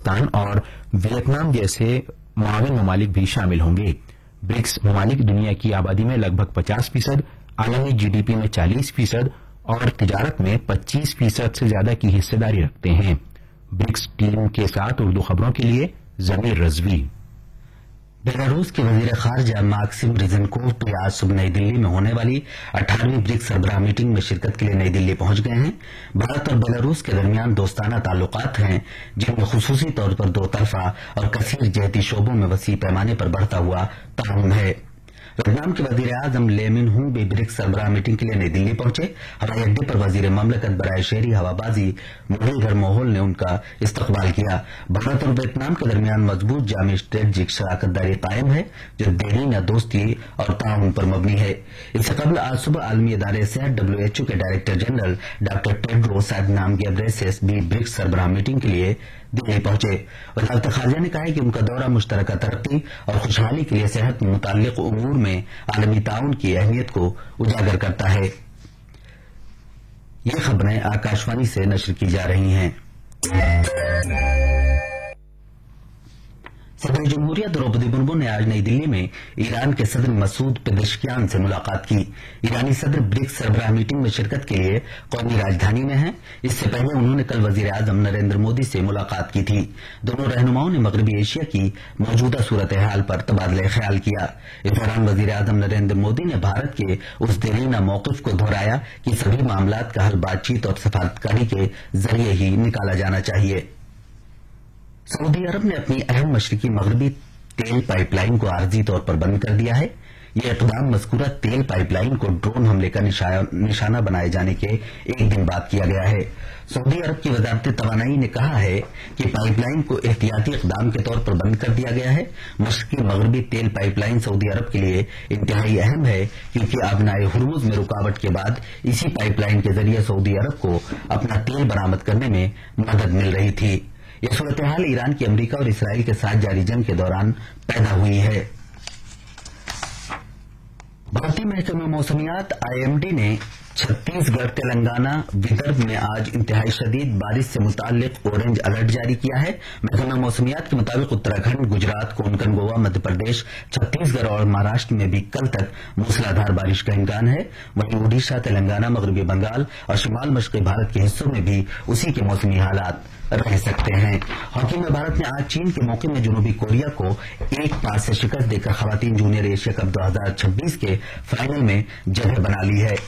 پاکستان اور ویتنام جیسے معاون ممالک بھی شامل ہوں گے. برکس ممالک دنیا کی آبادی میں لگ بھگ 50%، عالمی جی ڈی پی میں 40% اور تجارت میں 25% سے زیادہ کی حصہ داری رکھتے ہیں. برکس ٹیم کے ساتھ اردو خبروں کے لیے ضمیر رضوی. بیلاروس کے وزیر خارجہ ماکسم ریزنکوف بھی آج صبح نئی دلی میں ہونے والی 18ویں برکس سربراہ میٹنگ میں شرکت کے لیے نئی دلی پہنچ گئے ہیں. بھارت اور بیلاروس کے درمیان دوستانہ تعلقات ہیں جن میں خصوصی طور پر دو طرفہ اور کثیر جہتی شعبوں میں وسیع پیمانے پر بڑھتا ہوا تعاون ہے. ویتنام کے وزیر اعظم لے من ہوں بھی برکس سربراہ میٹنگ کے لیے نئی دلی پہنچے. ہوائی اڈے پر وزیر مملکت برائے شہری ہوابازی مرلی دھر موہول نے ان کا استقبال کیا. بھارت اور ویتنام کے درمیان مضبوط جامع اسٹریٹجک شراکت داری قائم ہے جو دیرینہ دوستی اور تعاون پر مبنی ہے. اس سے قبل آج صبح عالمی ادارے صحت WHO کے director general doctor Tedros ایڈنام Ghebreyesus بھی برکس سربراہ میٹنگ کے لیے دلی پہنچے. وزارت خارجہ نے کہا ہے کہ ان کا دورہ مشترکہ ترقی اور خوشحالی کے لیے صحت متعلق امور میں عالمی تعاون کی اہمیت کو اجاگر کرتا ہے. یہ خبریں آکاشوانی سے نشر کی جا رہی ہیں. صدر جمہوریہ دروپدی مرمو نے آج نئی دلی میں ایران کے صدر مسعود پزشکیان سے ملاقات کی. ایرانی صدر برکس سربراہ میٹنگ میں شرکت کے لیے قومی راجدھانی میں ہیں. اس سے پہلے انہوں نے کل وزیر اعظم نریندر مودی سے ملاقات کی تھی. دونوں رہنماؤں نے مغربی ایشیا کی موجودہ صورتحال پر تبادلہ خیال کیا. اس دوران وزیر اعظم نریندر مودی نے بھارت کے اس دیرینہ موقف کو دہرایا کہ سبھی معاملات کا حل بات چیت اور سفارتکاری کے ذریعے ہی نکالا جانا چاہیے. سعودی عرب نے اپنی اہم مشرقی مغربی تیل پائپ لائن کو عارضی طور پر بند کر دیا ہے. یہ اقدام مذکورہ تیل پائپ لائن کو ڈرون حملے کا نشانہ بنائے جانے کے ایک دن بعد کیا گیا ہے. سعودی عرب کی وزارت توانائی نے کہا ہے کہ پائپ لائن کو احتیاطی اقدام کے طور پر بند کر دیا گیا ہے. مشرقی مغربی تیل پائپ لائن سعودی عرب کے لیے انتہائی اہم ہے کیونکہ آبنائے ہرمز میں رکاوٹ کے بعد اسی پائپ لائن کے ذریعے سعودی عرب کو اپنا تیل برآمد کرنے میں مدد مل رہی تھی. یہ صورتحال ایران کی امریکہ اور اسرائیل کے ساتھ جاری جنگ کے دوران پیدا ہوئی ہے. بھارتی محکمہ موسمیات IMD نے چھتیس گڑھ، تلنگانہ، ودربھ میں آج انتہائی شدید بارش سے متعلق اورنج الرٹ جاری کیا ہے. محکمہ موسمیات کے مطابق اتراکھنڈ، گجرات، کونکن، گوا، مدھیہ پردیش، چھتیس گڑھ اور مہاراشٹر میں بھی کل تک موسلادھار بارش کا امکان ہے. وہیں اڈیشہ، تلنگانہ، مغربی بنگال اور شمال مشرقی بھارت کے حصوں میں بھی اسی کے موسمی حالات رہ سکتے ہیں. ہاکی میں بھارت نے آج چین کے موقع میں جنوبی کوریا کو 1-5 سے شکست دے کر خواتین جونیئر ایشیا کپ 2026 کے فائنل میں جگہ بنا لی ہے.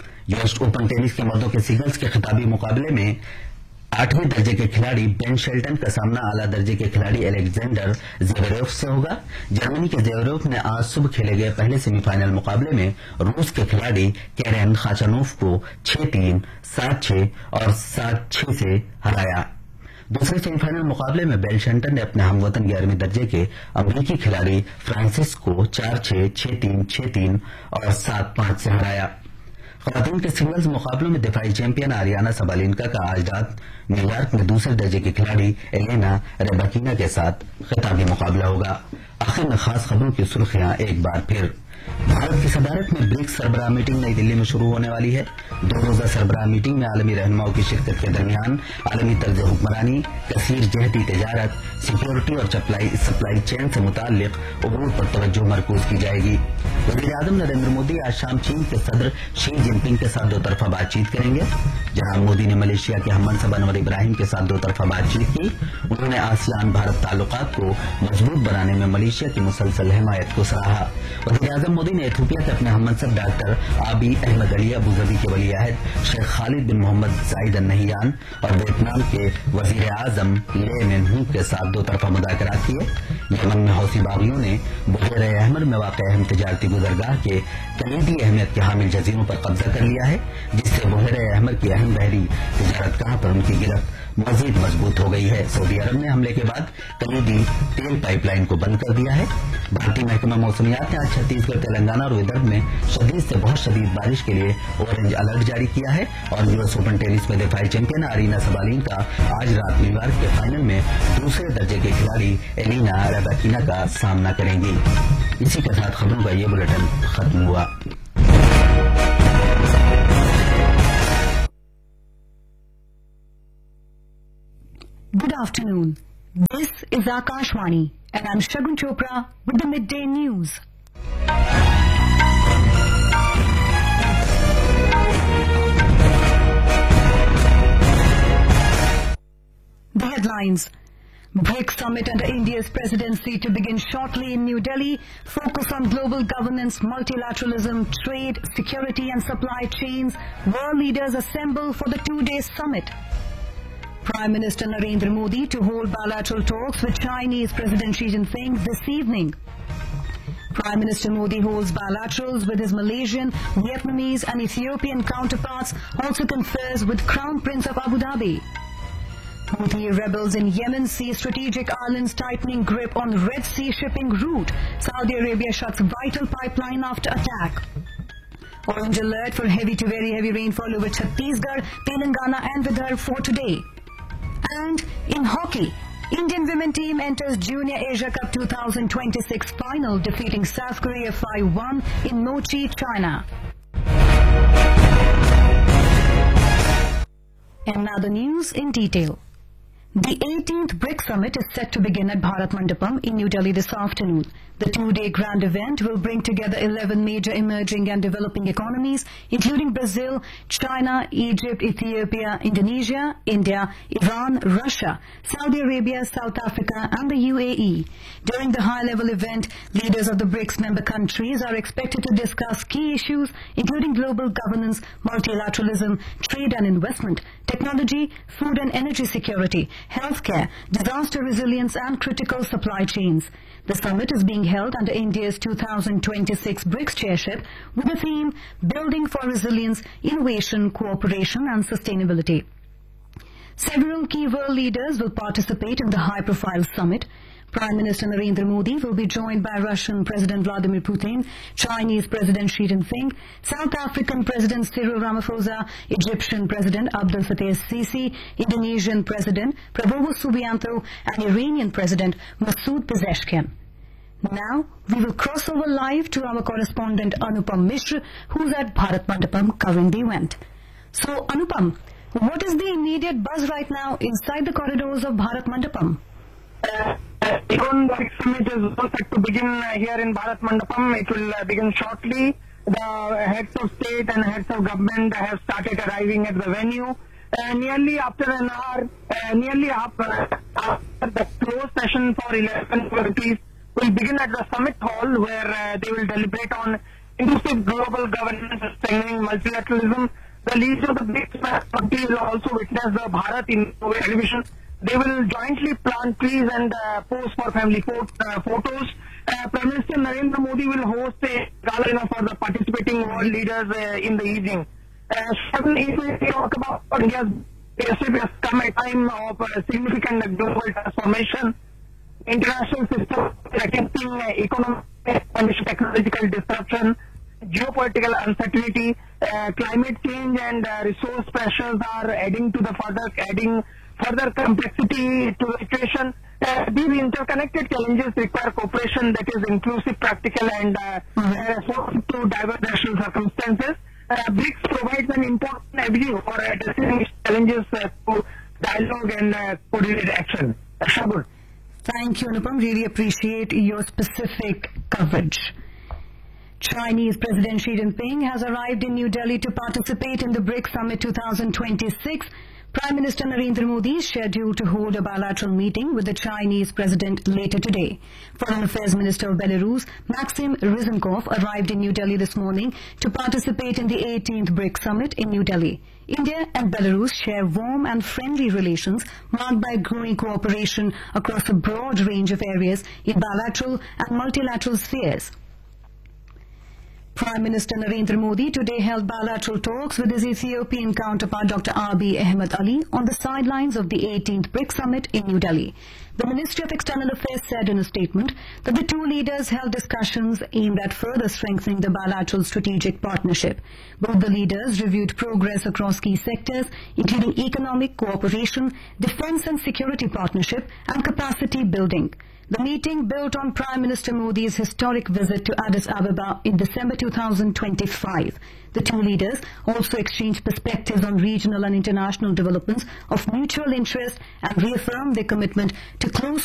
US اوپن ٹینس کے مردوں کے سنگلز کے خطابی مقابلے میں 8ویں درجے کے کھلاڑی بین شیلٹن کا سامنا اعلیٰ درجے کے کھلاڑی الیگزینڈر زیوریف سے ہوگا. جرمنی کے زیوریف نے آج صبح کھیلے گئے پہلے سیمی فائنل مقابلے میں روس کے کھلاڑی کیرین خاچانوف کو 6-3، 7-6 اور 7-6 سے ہرایا. دوسرے سیمی فائنل مقابلے میں بیل شنٹن نے اپنے ہم وطن 11ویں درجے کے امریکی کھلاڑی فرانسس کو 4-6، 6-3، 6-3 اور 7-5 سے ہرایا. خواتین کے سنگلز مقابلوں میں دفاعی چیمپئن آریانا سبالینکا کا آج رات نیو یارک میں دوسرے درجے کی کھلاڑی ایلینا ریباکینا کے ساتھ خطابی مقابلہ ہوگا. آخر میں خاص خبروں کی سرخیاں ایک بار پھر. بھارت کی صدارت میں برکس سربراہ میٹنگ نئی دلی میں شروع ہونے والی ہے. 2 روزہ سربراہ میٹنگ میں عالمی رہنماؤں کی شرکت کے درمیان عالمی طرز حکمرانی، کثیر جہتی تجارت، سیکورٹی اور سپلائی چین سے متعلق امور پر توجہ مرکوز کی جائے گی. وزیر اعظم نریندر مودی آج شام چین کے صدر شی جن پنگ کے ساتھ 2 طرفہ بات چیت کریں گے. جناب مودی نے ملیشیا کے ہم منصب انور ابراہیم کے ساتھ 2 طرفہ بات چیت کی. انہوں نے آسیان بھارت تعلقات کو مضبوط بنانے میں ملیشیا کی مسلسل حمایت کو سراہا. وزیر اعظم مودی نے ایتھوپیا کے اپنے ہم منصب ڈاکٹر آبی احمد علی ابوظبی کے ولی عہد شیخ خالد بن محمد زائد النہیان اور ویتنام کے وزیر اعظم لے من ہوں کے ساتھ 2 طرفہ مذاکرات کیے. یمن میں حوثی باغیوں نے بحیرہ احمر میں واقع اہم تجارتی گزرگاہ کے کلیدی اہمیت کے حامل جزیروں پر قبضہ کر لیا ہے جس سے بحیرہ احمر کی اہم بحری تجارت گاہ پر ان کی گرفت مزید مضبوط ہو گئی ہے. سعودی عرب نے حملے کے بعد کلیدی تیل پائپ لائن کو بند کر دیا ہے. بھارتی محکمہ موسمیات نے آج چھتیس گڑھ، تلنگانہ اور ودربھ میں شدید سے بہت شدید بارش کے لیے اورنج الرٹ جاری کیا ہے. اور US اوپن ٹینس میں دفاعی چیمپئن ارینا سبالینکا آج رات نیو یارک کے فائنل میں دوسرے درجے کے کھلاڑی ایلینا ریباکینا کا سامنا کریں گی. اسی کے ساتھ خبروں کا یہ بلیٹن ختم ہوا. Good afternoon. This is Akashvani, and I'm Shagun Chopra with the Midday News. The headlines. BRICS summit under India's presidency to begin shortly in New Delhi. Focus on global governance, multilateralism, trade, security and supply chains. World leaders assemble for the two-day summit. Prime Minister Narendra Modi to hold bilateral talks with Chinese President Xi Jinping this evening. Prime Minister Modi holds bilaterals with his Malaysian, Vietnamese and Ethiopian counterparts, also confers with Crown Prince of Abu Dhabi. Houthi rebels in Yemen see strategic islands tightening grip on Red Sea shipping route. Saudi Arabia shuts vital pipeline after attack. Orange alert for heavy to very heavy rainfall over Chhattisgarh, Telangana and Vidarbha for today. And in hockey, Indian women team enters Junior Asia Cup 2026 final, defeating South Korea 5-1 in Mochi, China. And now the news in detail. The 18th BRICS Summit is set to begin at Bharat Mandapam in New Delhi this afternoon. The two-day grand event will bring together 11 major emerging and developing economies, including Brazil, China, Egypt, Ethiopia, Indonesia, India, Iran, Russia, Saudi Arabia, South Africa and the UAE. During the high-level event, leaders of the BRICS member countries are expected to discuss key issues, including global governance, multilateralism, trade and investment, technology, food and energy security, healthcare, disaster resilience and critical supply chains. The summit is being held under India's 2026 BRICS chairship with the theme Building for Resilience, Innovation, Cooperation and Sustainability. Several key world leaders will participate in the high-profile summit. Prime Minister Narendra Modi will be joined by Russian President Vladimir Putin, Chinese President Xi Jinping, South African President Cyril Ramaphosa, Egyptian President Abdel Fattah el-Sisi, Indonesian President Prabowo Subianto, and Iranian President Masoud Pezeshkian. Now, we will cross over live to our correspondent Anupam Mishra, who's at Bharat Mandapam covering the event. So, Anupam, what is the immediate buzz right now inside the corridors of Bharat Mandapam? The BRICS Summit is also set to begin here in Bharat Mandapam. It will begin shortly. The heads of state and heads of government have started arriving at the venue. Nearly after an hour, nearly after the closed session for 11 countries will begin at the summit hall, where they will deliberate on inclusive global governance, strengthening multilateralism. The leaders of the BRICS countries will also witness the Bharat in exhibition. They will jointly plant trees and pose for family photos. Prime Minister Narendra Modi will host a gala for the participating world leaders in the evening. If we talk about India's leadership has come at a time of significant global transformation. International system affecting economic and technological disruption, geopolitical uncertainty, climate change and resource pressures are adding further complexity to the situation. These interconnected challenges require cooperation that is inclusive, practical and responsive to diverse national circumstances. BRICS provides an important avenue for addressing these challenges through dialogue and coordinated action. Shagun. Thank you, Anupam. Really appreciate your specific coverage. Chinese President Xi Jinping has arrived in New Delhi to participate in the BRICS Summit 2026. Prime Minister Narendra Modi is scheduled to hold a bilateral meeting with the Chinese President later today. Foreign Affairs Minister of Belarus, Maxim Ryzhenkov, arrived in New Delhi this morning to participate in the 18th BRICS Summit in New Delhi. India and Belarus share warm and friendly relations marked by growing cooperation across a broad range of areas in bilateral and multilateral spheres. Prime Minister Narendra Modi today held bilateral talks with his Ethiopian counterpart Dr. Abiy Ahmed Ali on the sidelines of the 18th BRICS Summit in New Delhi. The Ministry of External Affairs said in a statement that the two leaders held discussions aimed at further strengthening the bilateral strategic partnership. Both the leaders reviewed progress across key sectors, including economic cooperation, defense and security partnership, and capacity building. The meeting built on Prime Minister Modi's historic visit to Addis Ababa in December 2025. The two leaders also exchanged perspectives on regional and international developments of mutual interest and reaffirmed their commitment to close